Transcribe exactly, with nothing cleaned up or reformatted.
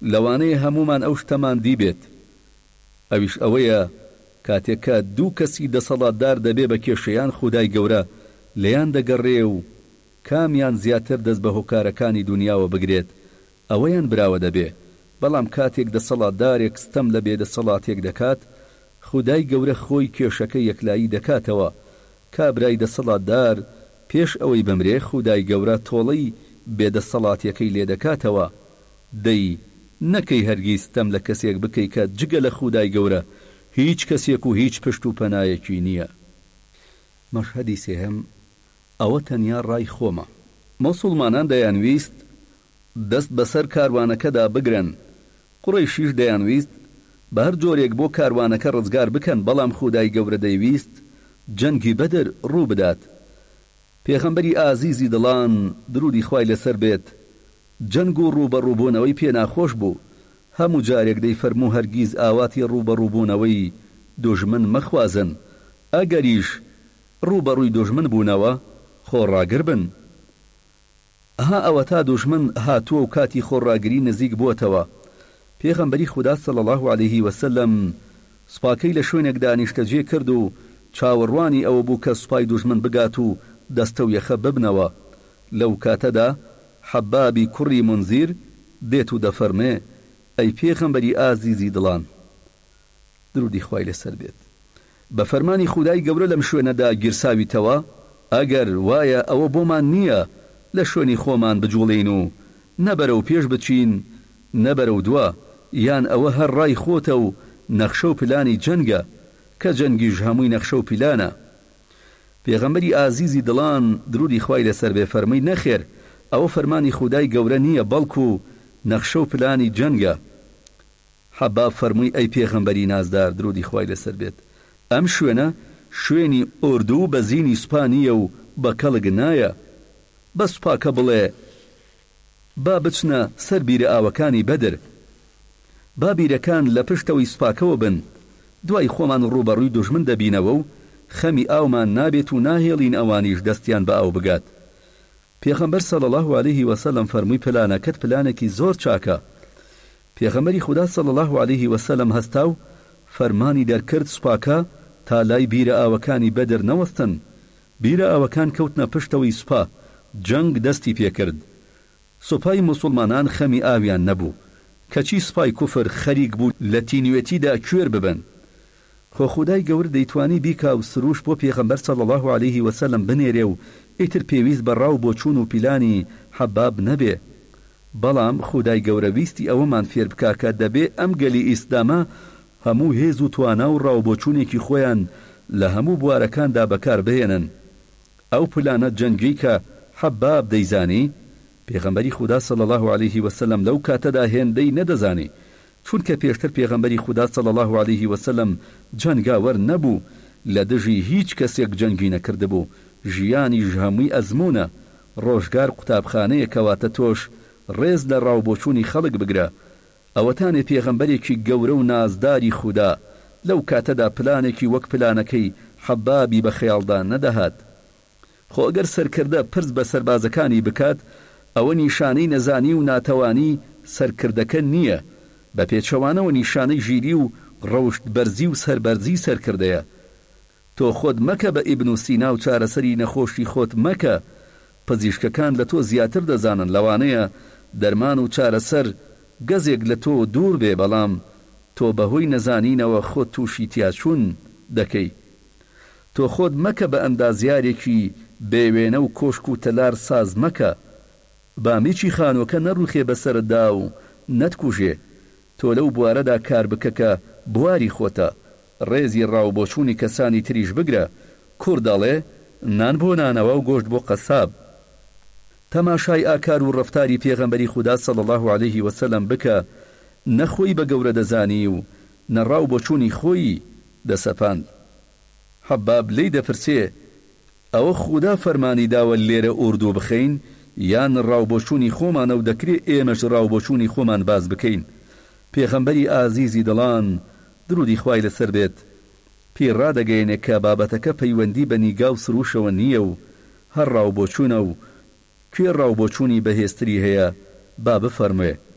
لەوانەیە هەمومان ئەو شتەمان دیبێت. ئەویش ئەوەیە کاتێککە دوو کەسی دەسەڵاتدار دەبێ بە کێشەیان خودای گەورە لەیان دەگەڕێ و کامیان زیاتر دەست بە هۆکارەکانی دنیاوە بگرێت ئەوەیان براوە دەبێ. بەڵام کاتێک دەسەڵاتدارێک ستەم لە بێدەسەڵاتێک دەکات خودای گەورە خۆی کێشەکە یەکلایی دەکاتەوە. کابرای دەسەڵاتدار پێش ئەوەی بمرێ خودای گەورە تۆڵەی بێدەسەڵاتیەکەی لێ دەکاتەوە. دەی نەکەی هەرگیز ستەم لە کەسێک بکەی کە جگە لە خودای گەورە هیچ کەسێک و هیچ پشت و پەنایەکی نییە. مەشهەدی سێهەم ئەوە تەنیا ڕای خۆمە. مۆسڵمانان دەیانویست دەست بەسەر کاروانەکەدا بگرن. قوڕەیشیش دەیانویست بە هەر جۆرێک بۆ کاروانەکە ڕزگار بکەن، بەڵام خودای گەورە دەیویست جەنگی بەدر ڕوو بدات. پێغەمبەری ئازیزی دڵان درودی خوای لەسەر بێت جەنگ و ڕوبەڕووبوونەوەی پێ ناخۆش بوو. هەموو جارێک دەیفەرموو هەرگیز ئاواتی ڕوبەڕووبوونەوەی دوژمن مەخوازن، ئەگەریش ڕوبەڕووی دوژمن بوونەوە خۆڕاگر بن. ها ئەوە تا دوژمن هاتووە و کاتی خۆڕاگری نزیک بووەتەوە. پێغەمبەری خوددا صلی الله علیه وسلم سوپاکەی لە شوێنێک دانیشتەجێ کرد و چاوەڕوانی ئەوە بوو کە سوپای دوژمن بگات و دەستە و یەخە ببنەوە. لەو کاتەدا حەبابی کوڕی منزیر دێت و دەفەرمێ ئەی پێغەمبەری ئازیزی دڵان درودی خوای لەسەر بێت، بە فەرمانی خودای گەورە لەم شوێنەدا گیرساویتەوە، ئەگەر وایە ئەوە بۆمان نییە لە شوێنی خۆمان بجوڵین و نەبەرەو پێش بچین نەبەرەو دووە، یان ئەوە هەر ڕای خۆتە و نەخشە و پلانی جەنگە کە جەنگیش هەمووی نەخشە و پیلانە. پێغەمبەری ئازیزی دڵان درودی خوای لەسەر بێ فەرمووی نەخێر، ئەوە فەرمانی خودای گەورە نییە بەڵکو نەخشە و پلانی جەنگە. حەباب فەرمووی ئەی پێغەمبەری نازدار درودی خوای لەسەر بێت، ئەم شوێنە شوێنی ئوردو بە زینی سوپانیە و بە کەڵک نایە. بە سوپاکە بڵێ با بچنە سەر بیرە ئاوەکانی بەدر، با بیرەکان لە پشتەوەی سوپاکەوە بن، دوای خۆمان ڕوبەڕووی دوژمن دەبینەوە و خەمی ئاومان نابێت و ناهێڵین ئەوانیش دەستیان بە ئاو بگات. پێغەمبەر صلی الله علیه وسلم فەرمووی پلانەکەت پلانێکی زۆر چاکە. پێغەمبەری خوددا صلی الله علیه وسلم هەستا و فەرمانی دەرکرد سوپاکە تا لای بیرە ئاوەکانی بەدر نەوەستن. بیرە ئاوەکان کەوتنە پشتەوەی سوپا، جەنگ دەستی پێکرد. سوپای موسڵمانان خەمی ئاویان نەبوو، کەچی سوپای کوفر خەریک بوو لە تینوێتیدا کوێر ببن. خۆ خودای گەورە دەیتوانی بیکا و سروش بۆ پێغەمبەر صلی الله علیه وسلم بنێرێ و ئیتر پێویست بە ڕاو بۆ چوون و پیلانی حەباب نەبێ. بەڵام خودای گەورە ویستی ئەوەمان فێر بکا کە دەبێ ئەم گەلی ئیسلامە هەموو هێز و توانا و ڕاو بۆ چوونێکی خۆیان لە هەموو بوارەکاندا بەکار بهێنن. ئەو پلانە جەنگی کە حەباب دەیزانی پێغەمبەری خوددا صلی الله علیه وسلم لەو کاتەدا هێندەی نەدەزانی، چونکە پێشتر پێغەمبەری خوددا صلی الله علیه وسلم جەنگاوەر نەبوو، لە دژی هیچ کەسێک جەنگی نەکردبوو، ژیانیش هەمووی ئەزمونە. ڕۆژگار قوتابخانەیە کەواتە تۆش ڕێز لە ڕاوبۆچوونی خەڵک بگرە. ئەوەتانێ پێغەمبەرێکی گەورە و نازداری خوددا لەو کاتەدا پلانێکی وەک پلانەکەی حەبابی بە خەیاڵدا نەدەهات. خۆ ئەگەر سەرکردە پرس بە سەربازەکانی بکات ئەوە نیشانەی نەزانی و ناتەوانی سەرکردەکە نییە، بە پێچەوانەوە نیشانەی ژیری و ڕەوشت بەرزی و سەربەرزی سەرکردەیە. تۆ خۆت مەکە بە ئیبن و سینا و چارەسەری نەخۆشی خۆت مەکە، پزیشکەکان لە تۆ زیاتر دەزانن، لەوانەیە دەرمان و چارەسەر گەزێک لە تۆ دوور بێ، بەڵام تۆ بەهۆی نەزانینەوە خۆت تووشی تیاچوون دەکەی. تۆ خۆت مەکە بە ئەندازیارێکی بێوێنە و کۆشک و تەلار ساز مەکە، بامیچی خانۆکە نەڕوخێ بەسەردا و نەتکوژێ. تۆ لەو بوارەدا کار بکە کە بواری خۆتە، ڕێزی ڕاوبۆچوونی کەسانی تریش بگرە. کوڕ دەڵێ نان بۆ نانەوە و گۆشت بۆ قەساب. تەماشای ئاکار و ڕەفتاری پێغەمبەری خوددا صلی الله علیه وسلم بکە، نەخۆی بە گەورە دەزانی و نەڕاو بۆچوونی خۆی دەسەپاند. حەباب لێی دەپرسێ ئەوە خوددا فەرمانی داوە لێرە ئوردو بخەین یان ڕاوبۆچوونی خۆمانە و دەکرێت ئێمەش ڕاوبۆچوونی خۆمان باز بکەین؟ پێغەمبەری ئازیزی دڵان درودی خوای لەسەر بێت پێی ڕادەگەیەنێ کە بابەتەکە پەیوەندی بە نیگا و سروشەوە نییە و هەر ڕاوبۆچوونە و کوێ ڕاوبۆچوونی بەهێزتری هەیە با بفەرموێ.